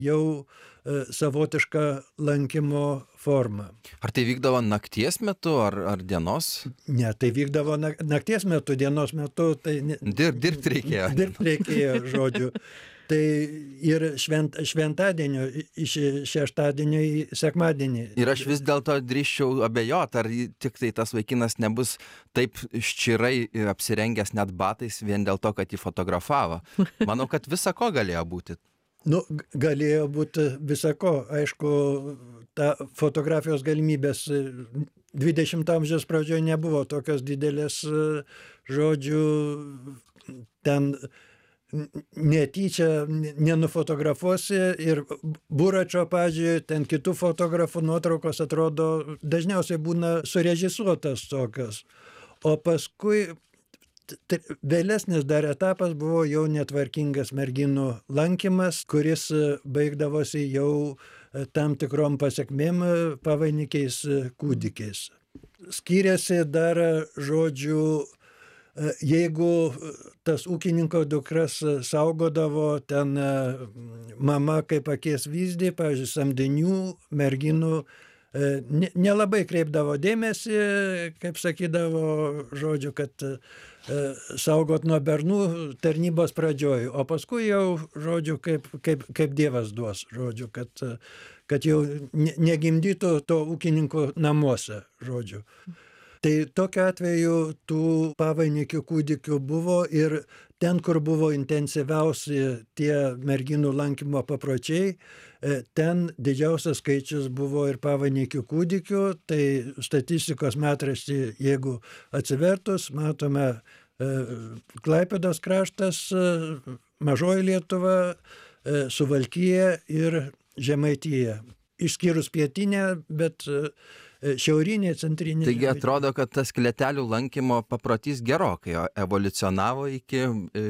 jau savotiška lankymo forma. Ar tai vykdavo nakties metu, ar dienos? Ne, tai vykdavo nakties metu, dienos metu. Tai Dirbti reikėjo. Dirbti reikėjo, žodžiu. Tai ir šventadienio iš šeštadienio į sekmadienį. Ir aš vis dėlto drįsčiau abejoti, ar tik tai tas vaikinas nebus taip ščirai apsirengęs net batais vien dėl to, kad jį fotografavo. Manau, kad visa ko galėjo būti. Nu, galėjo būti visako. Aišku, ta fotografijos galimybės 20 amžiaus pradžioje nebuvo tokios didelės, žodžiu, ten netyčia nenufotografuosi ir Buračo, pavyzdžiui, ten kitų fotografų nuotraukos atrodo dažniausiai būna surežisuotas tokios. O paskui vėlesnis dar etapas buvo jau netvarkingas merginų lankymas, kuris baigdavosi jau tam tikrom pasekmėm pavainikiais kūdikiais. Skiriasi dar, žodžiu, jeigu tas ūkininko dukras saugodavo ten mama kaip akies vyzdį, pavyzdžiui, samdinių merginų nelabai kreipdavo dėmesį, kaip sakydavo, žodžiu, kad saugot nuo bernų tarnybos pradžioj, o paskui jau, žodžiu, kaip Dievas duos, žodžiu, kad jau negimdytų to ūkininko namuose, žodžiu. Tai tokiu atveju tų pavainikių kūdikių buvo ir ten, kur buvo intensyviausi tie merginų lankymo papročiai, ten didžiausias skaičius buvo ir pavainikių kūdikių. Tai statistikos metraštį, jeigu atsivertus, matome Klaipėdos kraštas, Mažoji Lietuva, Suvalkija ir Žemaitija. Išskyrus pietinę, bet šiaurinė, centrinė. Taigi atrodo, kad tas skletelių lankymo paprotys gerokai evoliucionavo iki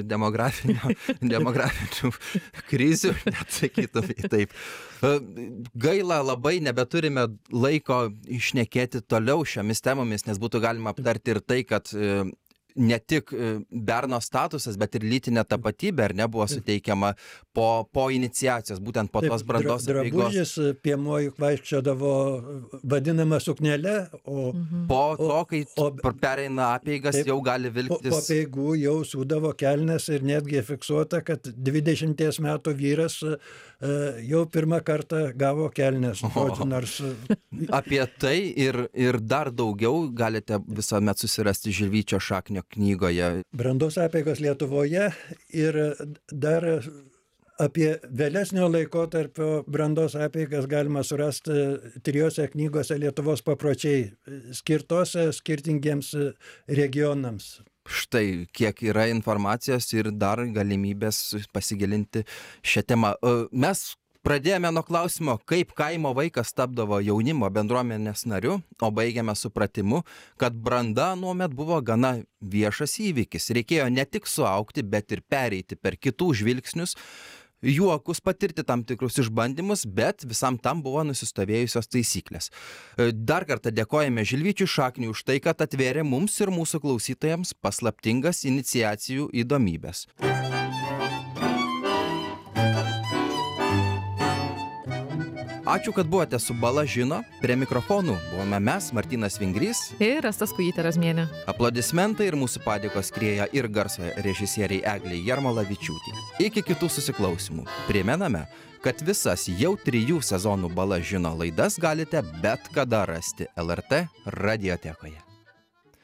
demografinių krizių, net sakytume taip. Gaila, labai nebeturime laiko išnekėti toliau šiomis temomis, nes būtų galima aptarti ir tai, kad ne tik berno statusas, bet ir lytinė tapatybė ar nebuvo suteikiama po iniciacijos, būtent po tos brandos apeigos. Drabužis piemuo juk vaikščiodavo vadinama suknele, o po to, kai pereina apeigas, jau gali vilktis. Po apeigų jau sūdavo kelnes ir netgi fiksuota, kad 20 metų vyras jau pirmą kartą gavo kelnes. Nors... Apie tai ir dar daugiau galite visuomet susirasti Žilvyčio Šaknio knygoje. Brandos apeigos Lietuvoje ir dar apie vėlesnio laikotarpio brandos apeigas galima surasti 3 knygose Lietuvos papročiai, skirtose skirtingiems regionams. Štai kiek yra informacijos ir dar galimybės pasigilinti šią temą. Mes pradėjome nuo klausimo, kaip kaimo vaikas tapdavo jaunimo bendruomenės nariu, o baigėme supratimu, kad branda anuomet buvo gana viešas įvykis. Reikėjo ne tik suaugti, bet ir pereiti per kitų žvilgsnius, juokus, patirti tam tikrus išbandymus, bet visam tam buvo nusistovėjusios taisyklės. Dar kartą dėkojame Žilvyčiui Šakniui už tai, kad atvėrė mums ir mūsų klausytojams paslaptingas iniciacijų įdomybės. Ačiū, kad buvote su Bala žino. Prie mikrofonų buvome mes, Martynas Vingrys ir Asta Skujytė Razmienė. Aplodismentai ir mūsų padėkos skrieja ir garso režisieriai Eglei Jarmolavičiūtei. Iki kitų susiklausimų. Primename, kad visas jau 3 sezonų Bala žino laidas galite bet kada rasti LRT radiotekoje.